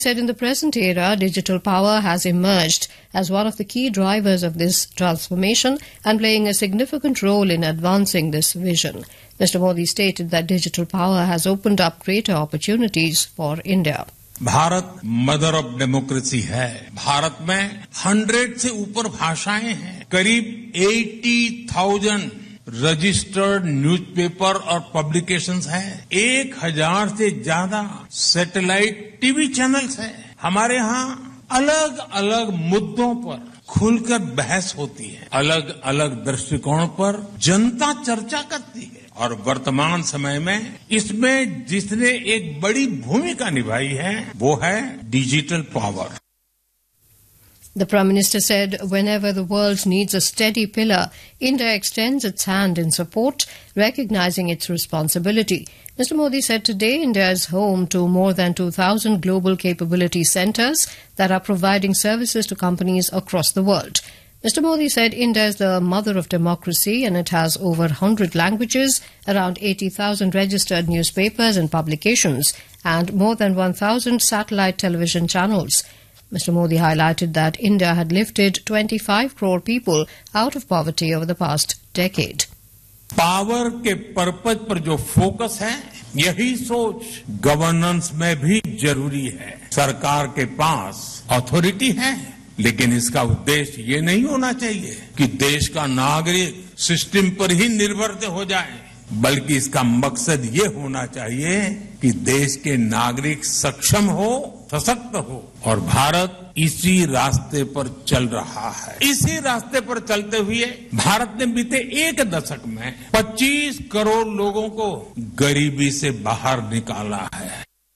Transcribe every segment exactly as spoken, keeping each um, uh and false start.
said in the present era, digital power has emerged as one of the key drivers of this transformation and playing a significant role in advancing this vision. Mister Modi stated that digital power has opened up greater opportunities for India. Bharat mother of democracy है. भारत में hundred से ऊपर भाषाएं हैं. करीब अस्सी हज़ार registered newspaper और पब्लिकेशंस हैं. एक हजार से ज्यादा सैटेलाइट टीवी चैनल्स हैं. हमारे यहाँ अलग अलग मुद्दों पर खुलकर बहस होती है. अलग अलग दृष्टिकोण पर जनता चर्चा करती है. और वर्तमान समय में इसमें जिसने एक बड़ी भूमिका निभाई है वो है digital power. The Prime Minister said whenever the world needs a steady pillar, India extends its hand in support, recognizing its responsibility. Mister Modi said today India is home to more than two thousand global capability centers that are providing services to companies across the world. Mister Modi said India is the mother of democracy and it has over one hundred languages, around eighty thousand registered newspapers and publications, and more than one thousand satellite television channels. Mister Modi highlighted that India had lifted twenty-five crore people out of poverty over the past decade. Power के purpose पर जो focus है, यही सोच governance में भी जरूरी है. सरकार के पास अथॉरिटी है, लेकिन इसका उद्देश्य ये नहीं होना चाहिए कि देश का नागरिक सिस्टम पर ही निर्भर हो जाए, बल्कि इसका मकसद ये होना चाहिए कि देश के नागरिक सक्षम हो, सशक्त हो. और भारत इसी रास्ते पर चल रहा है. इसी रास्ते पर चलते हुए भारत ने बीते एक दशक में पच्चीस करोड़ लोगों को गरीबी से बाहर निकाला है.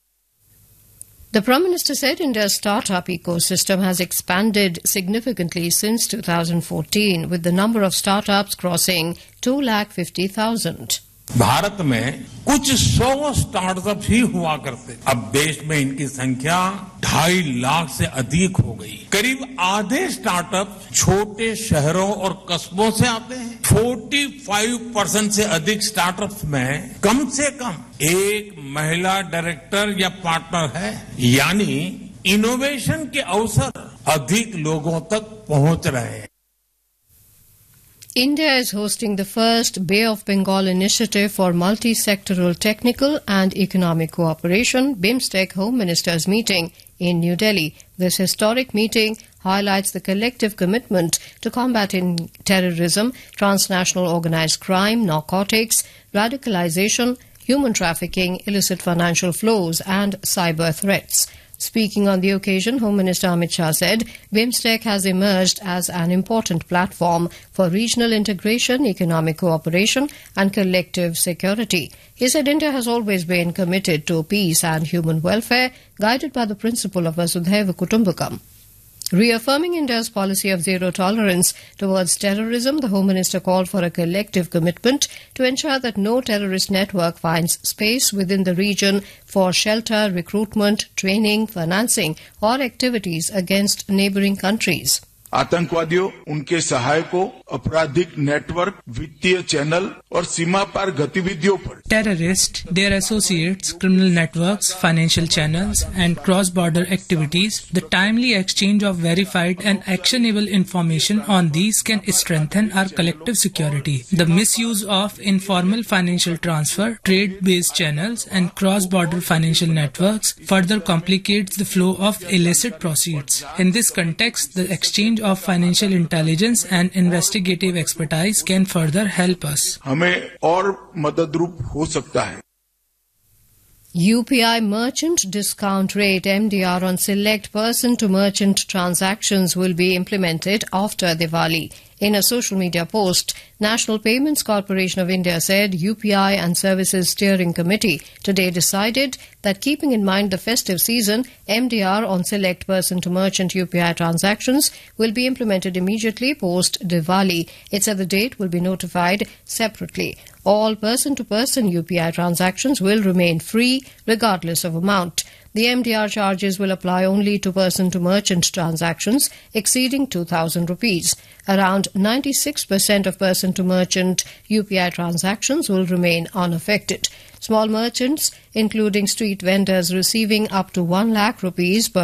The Prime Minister said India's startup ecosystem has expanded significantly since two thousand fourteen, with the number of startups crossing two lakh fifty thousand. Bharat में कुछ सौ स्टार्टअप ही हुआ करते. अब देश में इनकी संख्या ढाई लाख से अधिक हो गई. करीब आधे स्टार्टअप छोटे शहरों और कस्बों से आते हैं. पैंतालीस परसेंट से अधिक स्टार्टअप्स में कम से कम एक महिला डायरेक्टर या पार्टनर है. यानी इनोवेशन के अवसर अधिक लोगों तक पहुंच रहे हैं. India is hosting the first Bay of Bengal initiative for multi-sectoral technical and economic cooperation, BIMSTEC Home Ministers meeting in New Delhi. This historic meeting highlights the collective commitment to combating terrorism, transnational organized crime, narcotics, radicalization, human trafficking, illicit financial flows and cyber threats. Speaking on the occasion, Home Minister Amit Shah said BIMSTEC has emerged as an important platform for regional integration, economic cooperation and collective security. He said India has always been committed to peace and human welfare, guided by the principle of Vasudhaiva Kutumbakam. Reaffirming India's policy of zero tolerance towards terrorism, the Home Minister called for a collective commitment to ensure that no terrorist network finds space within the region for shelter, recruitment, training, financing or activities against neighbouring countries. आतंकवादियों, उनके सहायकों, आपराधिक network, वित्तीय channel और सीमा पार गतिविधियों पर terrorists, their associates, criminal networks, financial channels and cross-border activities, the timely exchange of verified and actionable information on these can strengthen our collective security. The misuse of informal financial transfer, trade-based channels and cross-border financial networks further complicates the flow of illicit proceeds. In this context, the exchange of financial intelligence and investigative expertise can further help us. हमें और मददरूप हो सकता है. U P I merchant discount rate M D R on select person-to-merchant transactions will be implemented after Diwali. In a social media post, National Payments Corporation of India said U P I and Services Steering Committee today decided that keeping in mind the festive season, M D R on select person-to-merchant U P I transactions will be implemented immediately post-Diwali. It said the date will be notified separately. All person-to-person U P I transactions will remain free regardless of amount. The M D R charges will apply only to person-to-merchant transactions exceeding two thousand rupees. Around ninety-six percent of person-to-merchant U P I transactions will remain unaffected. Small merchants, including street vendors, receiving up to one lakh rupees per